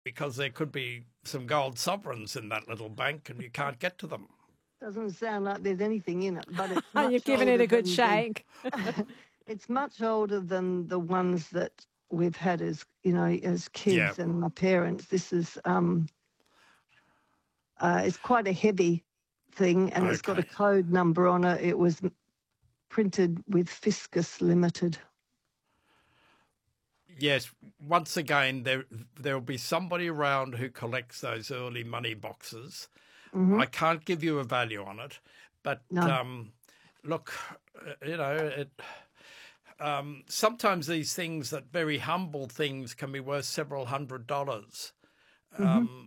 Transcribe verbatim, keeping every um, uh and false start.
because there could be some gold sovereigns in that little bank and you can't get to them. Doesn't sound like there's anything in it, but it's Oh, much you've given it older a good than shake. The, it's much older than the ones that we've had as, you know, as kids Yeah. and my parents. This is, um, uh, it's quite a heavy thing, and it's got a Okay. code number on it. It was printed with Fiscus Limited. Yes, once again, there there will be somebody around who collects those early money boxes. Mm-hmm. I can't give you a value on it, but No. um, look, uh, you know, it, um, sometimes these things, that very humble things, can be worth several hundred dollars. Mm-hmm. Um,